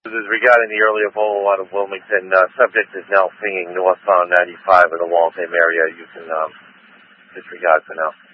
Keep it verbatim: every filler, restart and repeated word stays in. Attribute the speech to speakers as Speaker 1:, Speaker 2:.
Speaker 1: This is regarding the earlier Volvo out of Wilmington. Uh, subject is now singing northbound ninety-five in the Waltham area. You can um, disregard for now.